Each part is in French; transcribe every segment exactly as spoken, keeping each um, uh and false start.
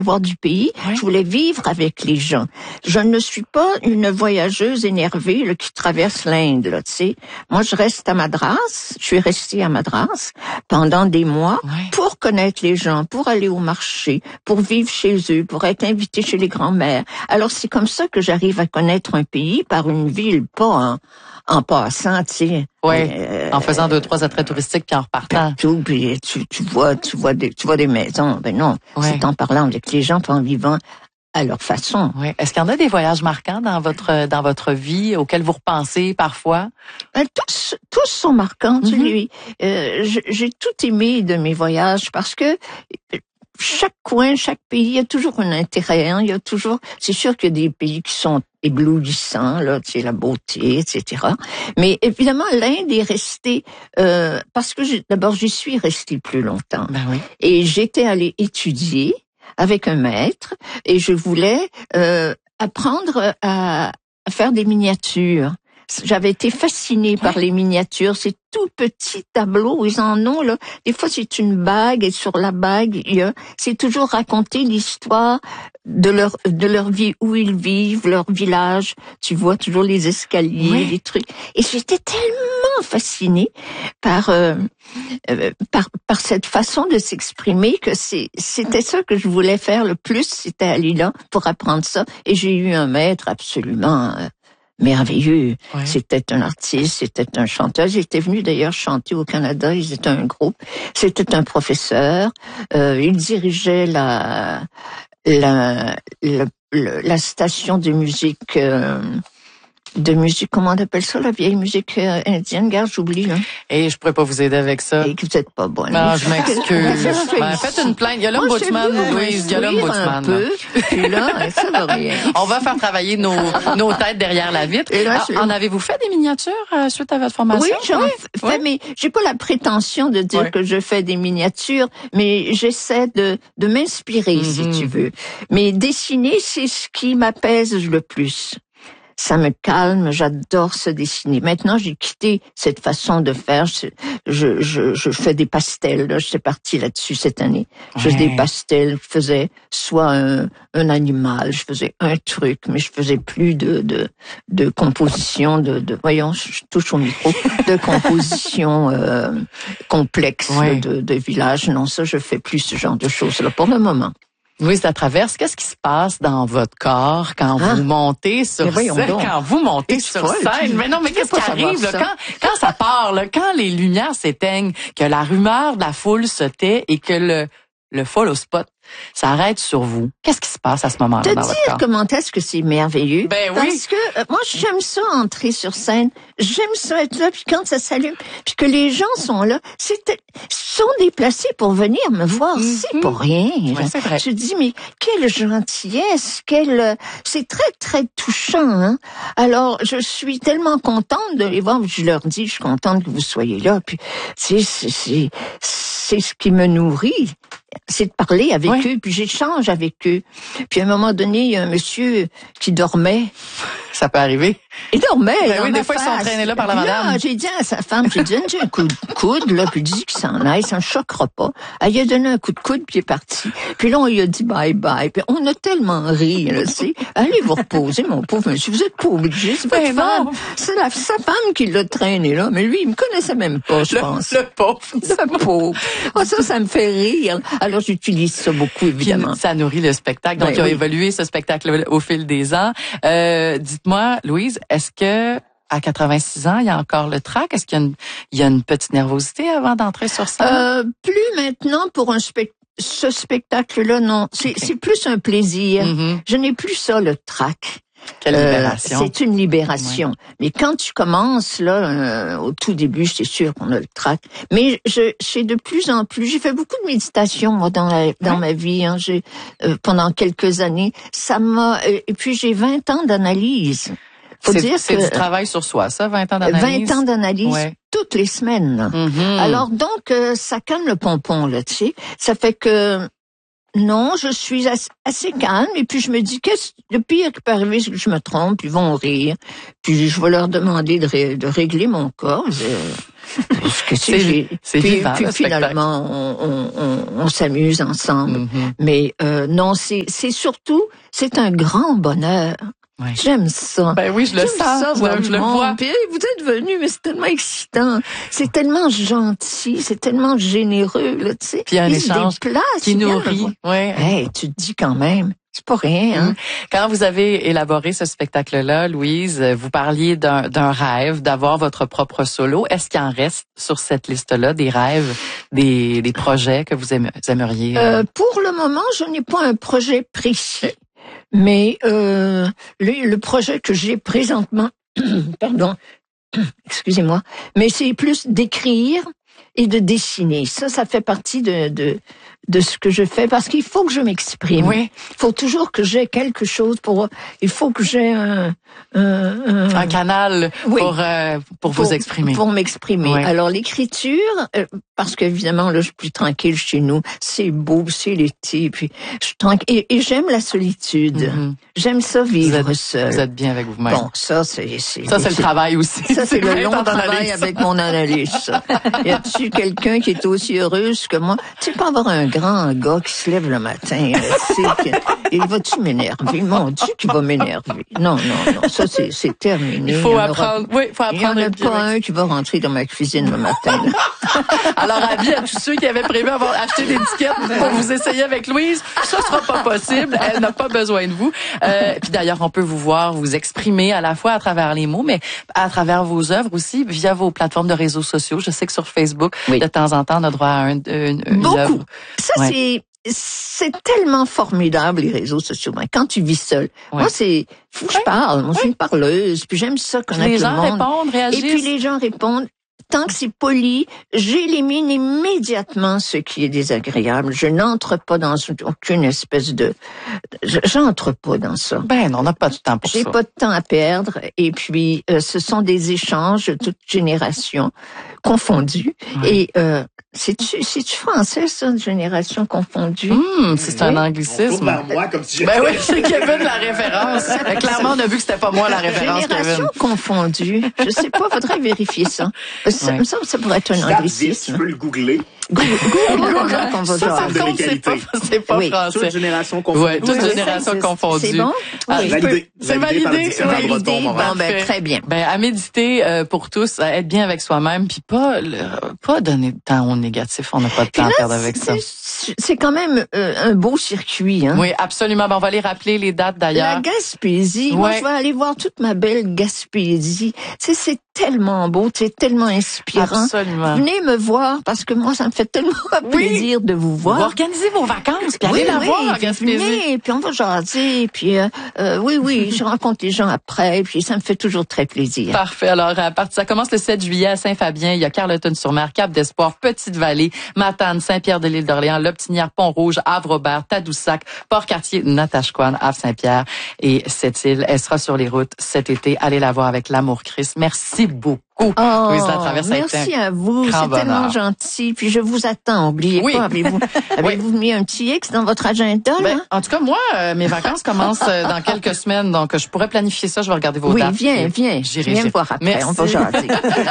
voir du pays, oui. Je voulais vivre avec les gens. Je ne suis pas une voyageuse énervée là, qui traverse l'Inde, là, tu sais. Moi, je reste à Madras, je suis restée à Madras pendant des mois oui. Pour connaître les gens, pour aller au marché, pour vivre chez eux, pour être invitée chez les grands-mères. Alors, c'est comme ça que j'arrive à connaître un pays par une ville, pas en, en passant, tu sais. Oui, euh, en faisant deux, trois attraits touristiques puis en repartant. Tout, puis tu, tu vois, tu vois des, tu vois des maisons. Ben non, oui. C'est en parlant avec les gens, puis en vivant à leur façon. Oui. Est-ce qu'il y en a des voyages marquants dans votre dans votre vie auxquels vous repensez parfois? Ben, tous, tous sont marquants. Mm-hmm. Lui. Euh, j'ai tout aimé de mes voyages parce que chaque coin, chaque pays, il y a toujours un intérêt. Hein, il y a toujours. C'est sûr qu'il y a des pays qui sont éblouissants, là, tu sais, la beauté, et cetera. Mais évidemment, l'Inde est restée euh, parce que d'abord j'y suis restée plus longtemps. Ben oui. Et j'étais allée étudier avec un maître et je voulais euh, apprendre à, à faire des miniatures. J'avais été fascinée par les miniatures, ces tout petits tableaux, ils en ont là. Des fois c'est une bague et sur la bague, il y a, c'est toujours raconter l'histoire de leur de leur vie, où ils vivent, leur village. Tu vois toujours les escaliers, oui. Les trucs. Et j'étais tellement fascinée par euh, euh, par par cette façon de s'exprimer que c'est c'était ça que je voulais faire le plus, c'était aller là pour apprendre ça. Et j'ai eu un maître absolument euh, merveilleux. Ouais. C'était un artiste, c'était un chanteur. J'étais venu d'ailleurs chanter au Canada. Ils étaient un groupe. C'était un professeur. Euh, il dirigeait la la la, la, la station de musique. Euh, de musique, comment on appelle ça, la vieille musique euh, indienne? Garde, j'oublie, là. Et je pourrais pas vous aider avec ça. Et que vous êtes pas bonne. Non, je m'excuse. Ben, faites une plainte. Il y a l'ombudsman, Louise. Il y a l'ombudsman. Puis là, ça va rien. On va faire travailler nos, nos têtes derrière la vitre. Et là, ah, en avez-vous fait des miniatures euh, suite à votre formation? Oui, j'en oui. fais, oui. Mais j'ai pas la prétention de dire oui. que je fais des miniatures, mais j'essaie de, de m'inspirer, mm-hmm. si tu veux. Mais dessiner, c'est ce qui m'apaise le plus. Ça me calme, j'adore se dessiner. Maintenant, j'ai quitté cette façon de faire. Je, je, je, je fais des pastels. Là, je suis partie là-dessus cette année. Je faisais ouais. des pastels. Je faisais soit un, un animal, je faisais un truc, mais je faisais plus de de, de composition, de, de voyons, je touche au micro, de composition euh, complexe ouais. de, de village. Non, ça, je fais plus ce genre de choses-là pour le moment. Louise Latraverse, qu'est-ce qui se passe dans votre corps quand ah. vous montez sur scène? Quand vous montez sur folle, scène? Tu... Mais non, mais qu'est-ce qui arrive là, quand, quand ça part, là, quand les lumières s'éteignent, que la rumeur de la foule se tait et que le, le follow spot s'arrête sur vous. Qu'est-ce qui se passe à ce moment-là Te dans votre dire corps? comment est-ce que c'est merveilleux. Ben oui. Parce que euh, moi, j'aime ça entrer sur scène. J'aime ça être là, puis quand ça s'allume, puis que les gens sont là, c'est sont déplacés pour venir me voir. Mm-hmm. C'est pour rien. Ouais, c'est vrai. Je dis, mais quelle gentillesse, quelle... C'est très, très touchant. Hein? Alors, je suis tellement contente de les voir. Je leur dis, je suis contente que vous soyez là. Puis, c'est, c'est, c'est ce qui me nourrit. C'est de parler avec oui. eux, puis j'échange avec eux. Puis à un moment donné, il y a un monsieur qui dormait. Ça peut arriver. Il dormait. Ben oui, des fois, face. Ils sont traînés là par la madame. Là, j'ai dit à sa femme, j'ai dit, un coup de coude, là, puis il dit qu'il s'en aille, ça ne choquera pas. Elle lui a donné un coup de coude, puis il est parti. Puis là, on lui a dit bye bye. Puis on a tellement ri, là, tu sais. Allez vous reposer, mon pauvre monsieur. Vous êtes pas obligé. C'est votre femme. C'est la, sa femme qui l'a traîné, là. Mais lui, il me connaissait même pas, je le, pense. Le pauvre. Le pauvre. Oh, ça, ça me fait rire. Alors, j'utilise ça beaucoup, évidemment. Puis, ça nourrit le spectacle. Donc, ben, il a oui. évolué, ce spectacle au fil des ans. Euh, dites-moi, Louise, est-ce que à quatre-vingt-six ans, il y a encore le trac? Est-ce qu'il y a une, il y a une petite nervosité avant d'entrer sur scène? Euh, plus maintenant pour un spectacle. Ce spectacle-là, non. C'est, okay. c'est plus un plaisir. Mm-hmm. Je n'ai plus ça, le trac. Quelle libération. Euh, c'est une libération. Ouais. Mais quand tu commences, là, euh, au tout début, c'est sûr qu'on a le trac. Mais je, c'est de plus en plus, j'ai fait beaucoup de méditation, moi, dans la, dans ouais. ma vie, hein, j'ai, euh, pendant quelques années. Ça m'a, euh, et puis j'ai vingt ans d'analyse. Faut c'est, dire c'est que, du travail sur soi, ça, vingt ans d'analyse. vingt ans d'analyse. Ouais. Toutes les semaines. Mm-hmm. Alors donc, euh, ça calme le pompon, là, tu sais. Ça fait que non, je suis assez, assez calme et puis je me dis qu'est-ce le pire qui peut arriver, c'est que je me trompe, puis ils vont rire, puis je vais leur demander de, ré, de régler mon corps. Je, parce que c'est, c'est, c'est puis, vivant, puis finalement on, on, on, on s'amuse ensemble. Mm-hmm. Mais euh, non, c'est, c'est surtout c'est un grand bonheur. Ouais. J'aime ça. Ben oui, je le J'aime sens. Ça, je le, je le vois. Puis vous êtes venus, mais c'est tellement excitant. C'est tellement gentil, c'est tellement généreux, là, tu sais. Puis il y a un ils échange se déplacent, qui nourrit. Ouais. Hey, tu te dis quand même, c'est pas rien, hein. Quand vous avez élaboré ce spectacle-là, Louise, vous parliez d'un, d'un rêve, d'avoir votre propre solo. Est-ce qu'il en reste sur cette liste-là des rêves, des, des projets que vous aimeriez? Euh, pour le moment, je n'ai pas un projet précis. Mais euh, le, le projet que j'ai présentement, pardon, excusez-moi, mais c'est plus d'écrire et de dessiner. Ça, ça fait partie de de de ce que je fais parce qu'il faut que je m'exprime. Oui. Il faut toujours que j'ai quelque chose pour. Il faut que j'ai un un, un, un canal oui. pour euh, pour vous pour, exprimer. Pour m'exprimer. Oui. Alors l'écriture, euh, parce qu'évidemment là, je suis plus tranquille chez nous. C'est beau, c'est l'été, puis je suis tranquille et, et j'aime la solitude. Mm-hmm. J'aime ça vivre vous êtes, seul. Vous êtes bien avec vous-même. Bon, ça c'est c'est ça c'est, c'est le travail aussi. Ça c'est, c'est le long travail avec mon analyse. Ça. Y a-t-il quelqu'un qui est aussi heureuse que moi? Tu sais pas avoir un grand gars qui se lève le matin, c'est que, il va-tu m'énerver? Mon Dieu, qui va m'énerver. Non, non, non, ça c'est, c'est terminé. Il faut il apprendre, aura, oui, il faut apprendre. Il n'y en a pas un qui va rentrer dans ma cuisine le matin. Alors, avis à tous ceux qui avaient prévu avoir acheté des tickets pour vous essayer avec Louise, ça sera pas possible. Elle n'a pas besoin de vous. Euh, puis d'ailleurs, on peut vous voir vous exprimer à la fois à travers les mots, mais à travers vos œuvres aussi, via vos plateformes de réseaux sociaux. Je sais que sur Facebook, oui. de temps en temps, on a droit à un, une, une Beaucoup. œuvre. Ça, ouais. c'est... C'est tellement formidable, les réseaux sociaux. Quand tu vis seul. Ouais. Moi, c'est, faut que je parle. Moi, je suis une parleuse. Puis j'aime ça connaître les le gens monde. répondent, réagissent. Et puis les gens répondent. Tant que c'est poli, j'élimine immédiatement ce qui est désagréable. Je n'entre pas dans aucune espèce de... J'entre pas dans ça. Ben non, on n'a pas de temps pour J'ai ça. J'ai pas de temps à perdre. Et puis, euh, ce sont des échanges de toute génération confondue. Ouais. Et euh, c'est-tu, c'est-tu français, ça, de génération confondue? Mmh, c'est oui. un anglicisme. On moi comme si ben oui, c'est Kevin la référence. Mais clairement, on a vu que c'était pas moi la référence, génération Kevin. confondue. Je sais pas, faudrait vérifier ça. Ça, ouais. me semble que ça pourrait être un anglicisme. Tu peux le googler. Google, Google, Google, qu'on va ça, ça compte, c'est pas, c'est pas oui. français. Toute génération confondue. Ouais, toute oui, génération confondue. C'est bon? Ah, oui. Validé. C'est validé. validé, validé. Bon, ben, très bien. Ben, à méditer euh, pour tous, à être bien avec soi-même, puis pas, le, pas donner de temps au négatif. On n'a pas de temps là, à perdre avec ça. C'est quand même euh, un beau circuit, hein? Oui, absolument. Ben, on va les rappeler les dates d'ailleurs. La Gaspésie. Ouais. Moi, je vais aller voir toute ma belle Gaspésie. Tu sais, c'est tellement beau, c'est tellement inspirant. Absolument. Venez me voir parce que moi, ça me fait tellement oui. plaisir de vous voir. Vous organisez vos vacances, puis allez oui, la oui, voir en Gaspésie. Venez, puis on va jaser, puis euh, euh, oui, oui, je rencontre les gens après, puis ça me fait toujours très plaisir. Parfait. Alors, à partir, ça commence le sept juillet à Saint-Fabien. Il y a Carleton-sur-Mer, Cap-d'Espoir, Petite-Vallée, Matane, Saint-Pierre-de-l'Île d'Orléans, Loptinière, Pont-Rouge, Havre-Robert, Tadoussac, Port-Cartier, Natashquan, Havre-Saint-Pierre et Sept-Îles. Elle sera sur les routes cet été. Allez la voir avec l'amour Christ. Merci beaucoup. Oh, Louise Latraverse, merci à vous, c'est bonheur. tellement gentil. Puis je vous attends, oubliez oui. pas, avez-vous, avez-vous oui. mis un petit X dans votre agenda? Ben, là? En tout cas, moi, euh, mes vacances commencent euh, dans quelques semaines, donc je pourrais planifier ça, je vais regarder vos oui, dates. Oui, viens, viens, j'irai, viens me voir après, merci. on va jaser.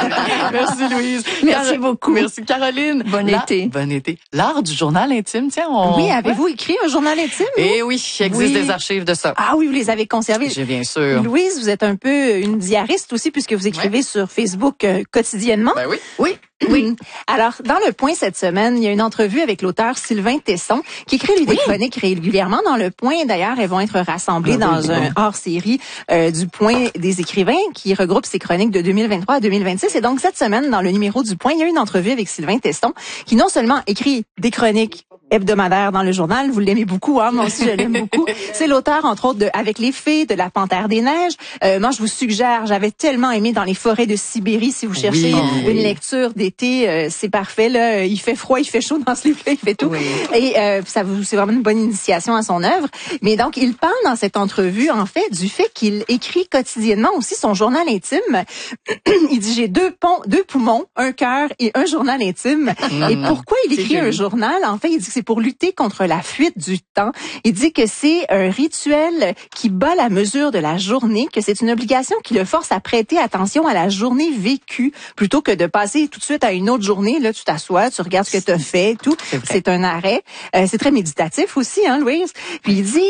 Merci Louise. Merci Car... beaucoup. Merci Caroline. Bon La... été. Bon été. L'art du journal intime, tiens, on... Oui, avez-vous ouais. écrit un journal intime? Eh oui, il existe oui. des archives de ça. Ah oui, vous les avez conservées. J'ai bien sûr. Louise, vous êtes un peu une diariste aussi puisque vous écrivez ouais. sur Facebook euh, quotidiennement. Ben oui. Oui. Oui. Alors, dans Le Point cette semaine, il y a une entrevue avec l'auteur Sylvain Tesson qui écrit lui, des oui. chroniques régulièrement dans Le Point. D'ailleurs, elles vont être rassemblées ah, dans oui, un hors-série euh, du Point des écrivains qui regroupe ses chroniques de deux mille vingt-trois à deux mille vingt-six. Et donc, cette semaine, dans le numéro du Point, il y a une entrevue avec Sylvain Tesson qui non seulement écrit des chroniques hebdomadaire dans le journal. Vous l'aimez beaucoup, hein? Moi aussi, je l'aime beaucoup. C'est l'auteur, entre autres, de Avec les fées, de La Panthère des neiges. Euh, moi, je vous suggère, j'avais tellement aimé Dans les forêts de Sibérie. Si vous cherchez oui. une lecture d'été, euh, c'est parfait. Là, il fait froid, il fait chaud dans ce livre-là, il fait tout. Oui. Et euh, ça vous, c'est vraiment une bonne initiation à son œuvre. Mais donc, il parle dans cette entrevue, en fait, du fait qu'il écrit quotidiennement aussi son journal intime. Il dit, j'ai deux, ponts, deux poumons, un cœur et un journal intime. Mmh. Et pourquoi il écrit un journal? En fait, il dit que c'est c'est pour lutter contre la fuite du temps. Il dit que c'est un rituel qui bat la mesure de la journée, que c'est une obligation qui le force à prêter attention à la journée vécue plutôt que de passer tout de suite à une autre journée. Là, tu t'assois, tu regardes ce que tu as fait, tout. C'est, c'est un arrêt. Euh, c'est très méditatif aussi, hein, Louise? Puis il dit